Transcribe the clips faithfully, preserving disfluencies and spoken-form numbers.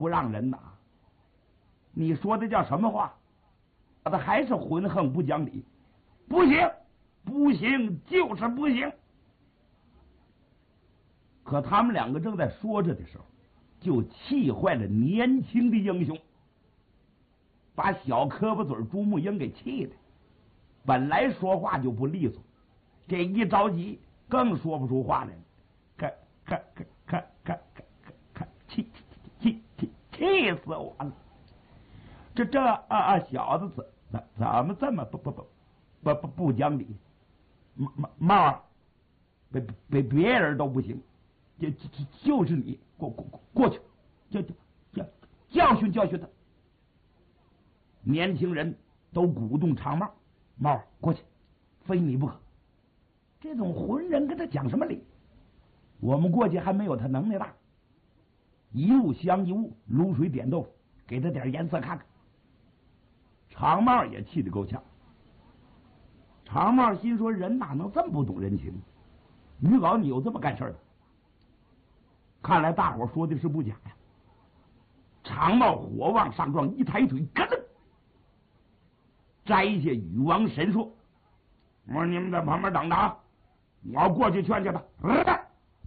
不让人拿。你说的叫什么话？他还是浑横不讲理，不行，不行，就是不行。可他们两个正在说着的时候，就气坏了年轻的英雄，把小磕巴嘴朱木英给气的，本来说话就不利索，这一着急更说不出话来了，看看看看看看看，气气气气死我了！这这啊啊小子怎怎怎么这么不不不不不不讲理？帽帽，别别别人都不行，就就就是你过过过去，教教教教训教训他。年轻人都鼓动长帽，帽过去，非你不可。这种浑人跟他讲什么理？我们过去还没有他能耐大，一物降一物，卤水点豆腐，给他点颜色看看。长帽也气得够呛。长帽心说：人哪能这么不懂人情？于老，你有这么干事的？看来大伙说的是不假呀。长帽火往上撞，一抬腿，咯噔摘下禹王神说：我说你们在旁边等着啊，我要过去劝劝他。呃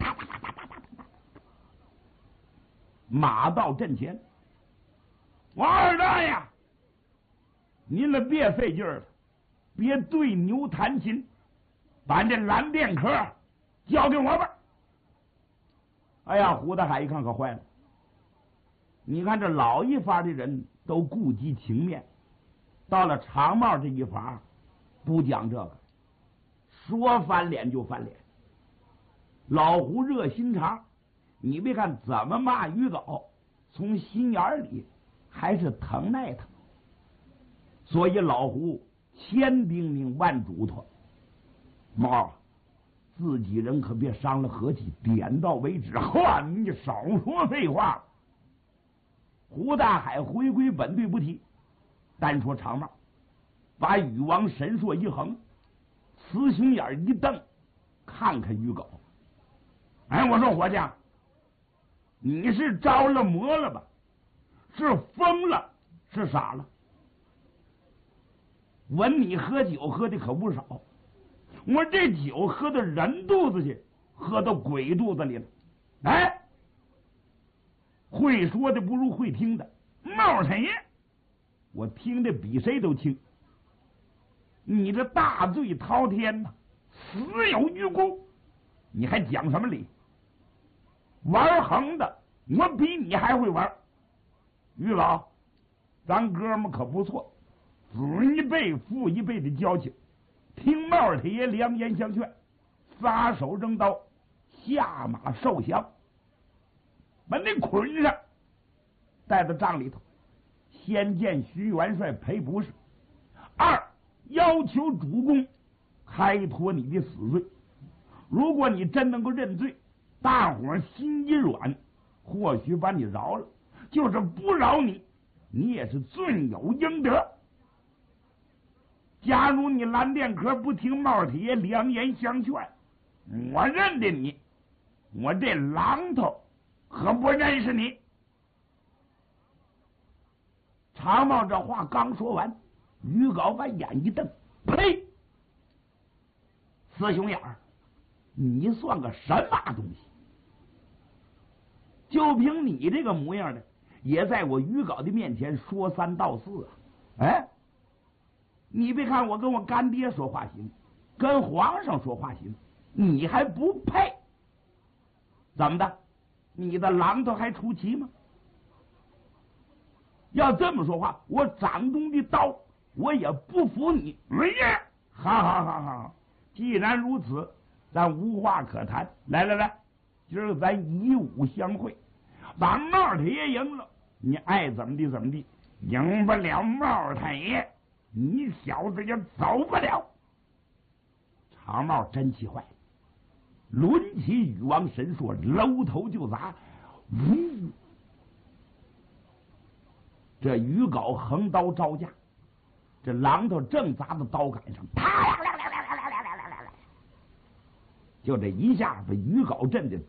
马到阵前，王二大爷，您了别费劲了，别对牛弹琴，把这蓝钿壳交给我吧。哎呀，胡大海一看可坏了，你看这老一发的人都顾及情面，到了长帽这一发不讲这个，说翻脸就翻脸。老胡热心肠，你别看怎么骂于镐，从心眼里还是疼耐他。所以老胡千叮咛万嘱托，猫自己人可别伤了和气，点到为止。呵，你少说废话。胡大海回归本队不提，单说长帽，把禹王神硕一横，雌雄眼一瞪，看看于镐。哎，我说伙计，你是着了魔了吧？是疯了？是傻了？闻你喝酒喝的可不少，我这酒喝到人肚子去，喝到鬼肚子里了。哎，会说的不如会听的，冒陈爷，我听得比谁都清。你这大罪滔天呐，死有余辜，你还讲什么理？玩横的，我比你还会玩。于老，咱哥们可不错，子一辈父一辈的交情，听帽太爷良言相劝，撒手扔刀，下马受降，把那捆上，带到帐里头，先见徐元帅赔不是，二要求主公开脱你的死罪。如果你真能够认罪，大伙心一软，或许把你饶了；就是不饶你，你也是罪有应得。假如你蓝钿壳不听帽太爷良言相劝，我认得你，我这榔头可不认识你。长帽这话刚说完，于镐把眼一瞪，呸！死熊眼儿，你算个什么东西？就凭你这个模样的，也在我于镐的面前说三道四啊！哎，你别看我跟我干爹说话行，跟皇上说话行，你还不配？怎么的？你的榔头还出奇吗？要这么说话，我掌中的刀我也不服你。哎呀，好好好好，既然如此，咱无话可谈。来来来，今儿咱以武相会，把帽太爷赢了，你爱怎么地怎么地；赢不了帽太爷，你小子也走不了。长帽真气坏了，抡起禹王神硕，搂头就砸。呜！这于镐横刀招架，这榔头正砸到刀杆上，啪！就这一下把于镐震的